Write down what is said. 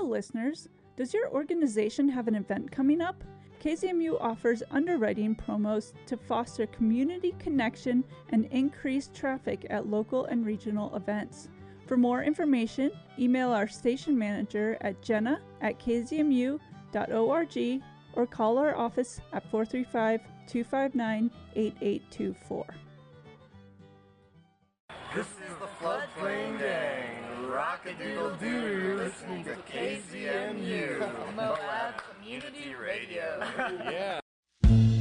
Hello, listeners. Does your organization have an event coming up? KZMU offers underwriting promos to foster community connection and increase traffic at local and regional events. For more information, email our station manager at jenna@kzmu.org or call our office at 435-259-8824. This is the Floodplain Gang, rock-a-doodle-doo, listening to KZMU, Moab Community Radio. Yeah.